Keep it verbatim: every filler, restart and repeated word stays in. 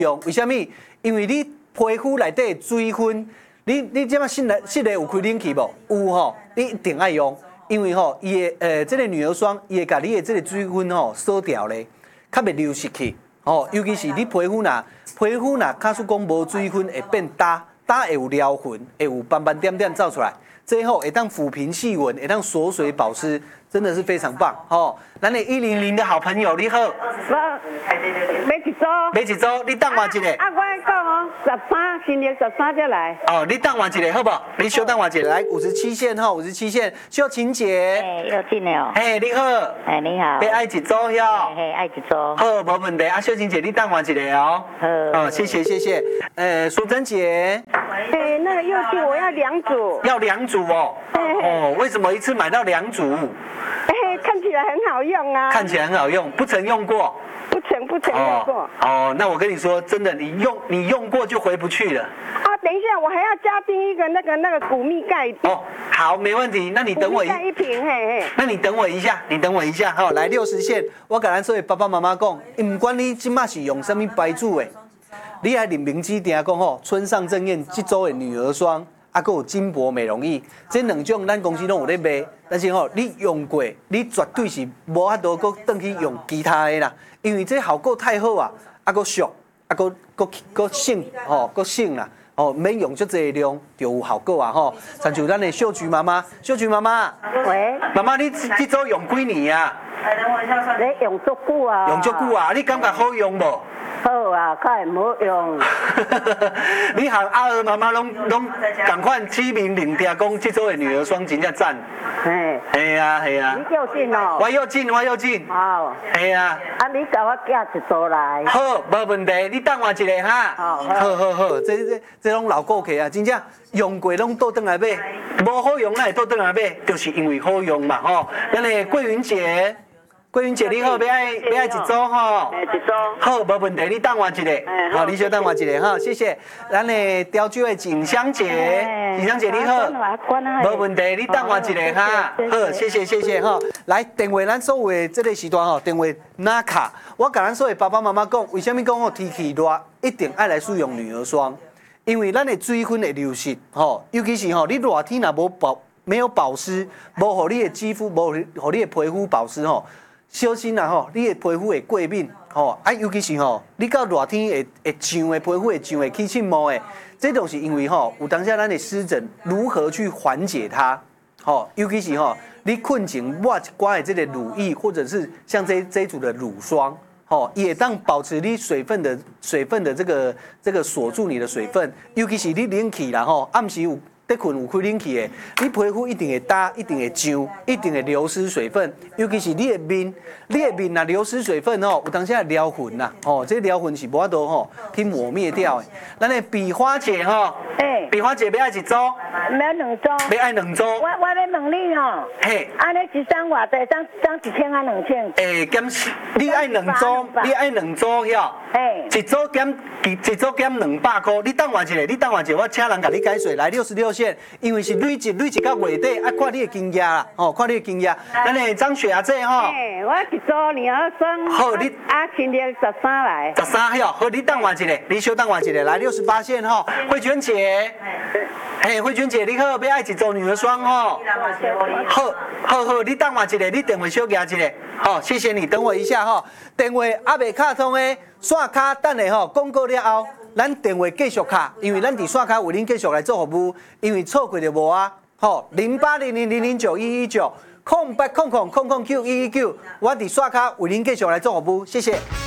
用，为什么？因为你皮肤内底水分，你你即摆室内室内有开冷气无？有吼，你一定爱用，因为吼，伊的呃，这个女儿霜，伊会甲你的这个水分吼锁掉咧，较袂流失去。哦，尤其是你皮肤呐，皮肤呐，假使讲无水分会变干，干会有撩痕，会有斑斑点点照出来。最后会当抚平细纹，会当锁水保湿，真的是非常棒哦。咱的一零零的好朋友，你好。 我买一组。 买一组，你等我一下。 啊，我讲哦，十三，新历十三才来。 哦，你等我一下好不好？你稍等我一下，来五十七线哈，五十七线，秀琴姐。 哎，又进了哦。 哎，你好。 哎，你好。 要爱一组哟。 嘿，爱一组。 好，没问题。啊，秀琴姐，你等我一下哦。 好。 哦，谢谢谢谢。呃，淑珍姐。 哎，那个柚子我要两组。 要两组哦。哦，为什么一次买到两组？ 哎，看起来很好用啊。 看起来很好用，不曾用过。 不曾不曾用过。 哦，哦，那我跟你说，真的，你用你用过就回不去了。 啊，等一下，我还要加订一个那个那个谷蜜钙。 哦，好，没问题。那你等我一。 一瓶，嘿嘿。 那你等我一下，你等我一下，哈，来六十线，我跟咱所有爸爸妈妈讲，不管你今麦是用什么牌子的，你还认明指定讲吼，村上正彦这组的女儿霜。啊，还有金箔美容液，这两种咱公司拢有咧卖，但是吼、喔，你用过，你绝对是无法度搁转去用其他的啦，因为这效果太好啊，啊，搁俗，啊，搁搁搁省，吼，搁省啦，哦，免用足济量就有效果啊，吼。像就咱的秀菊妈妈，秀菊妈妈， 喂， 妈妈，你这组用几年啊？ 你用足久啊？ 用足久啊？你感觉好用无？ 好啊，较会无用。 你和阿娥妈妈拢拢赶快指名领听讲，这组的女儿霜真正赞。 嘿， 系啊系啊。 你又进哦？ 我又进，我又进。 好。 系啊。 啊，你甲我寄一组来。 好，无问题。你等我一下哈。 好。 好好好，这这这拢老顾客啊，真正用过拢倒转来买，无好用来倒转来买，就是因为好用嘛吼。咱的桂云姐。桂云姐你好，要爱要爱一组吼， 一组好，无问题，你等我一下，好，你先等我一下哈，谢谢。咱的雕酒的锦香姐，锦香姐你好，无问题，你等我一下哈，好，谢谢谢谢哈。来，电话咱所有的这个时段吼，电话拿卡，我甲咱所有爸爸妈妈讲，为什么讲吼天气热一定爱来使用女儿霜？因为咱的水分会流失，吼，尤其是吼你热天若无保没有保湿，无互你的肌肤，无互你的皮肤保湿吼。小心啦吼，你的皮肤会过敏吼，啊，尤其是吼，你到热天会会痒的皮肤会痒会起沁毛的，这都是因为吼，有当下咱的湿疹如何去缓解它，吼，尤其是吼，你困前抹一寡的这个乳液，或者是像这这一组的乳霜，吼，也当保持你水分的水分的这个这个锁住你的水分，尤其是你冷气啦吼，暗时有。在困有开冷气的，你皮肤一定会干，一定会痒，一定会流失水分。尤其是你的面，你的面啊流失水分哦，有当时撩痕呐，哦，这撩痕是无法度吼去抹灭掉的。咱的比花姐吼，哎，比花姐要爱一组， 要两组， 要爱两组。 我我要问你哦，嘿，安尼一张偌济？张张一千还两千？ 诶，减你爱两组，你爱两组晓？嘿，一组减一一组减两百块。你等我一下，你等我一下，我请人甲你解说。来六十六线。因为是累积累积到月底，啊，看你的经验啦，哦，看你的经验。咱的张雪啊，姐吼， 哎，我一组女儿霜， 好，你啊，今天十三来， 十三哟，好，你等我一下，你稍等我一下，来六十八线吼，慧娟姐，嘿，慧娟姐你好，要爱一组女儿霜吼，好，好好，你等我一下，你电话小夹一下，好，谢谢你，等我一下吼，电话还未卡通的，线卡等下吼，广告了后。咱电话继续卡，因为咱伫线卡为恁继续来做服务，因为错过就无啊。吼，零八零零零零九一一九，空八空空空空九一一九，我伫线卡为恁继续来做服务，谢谢。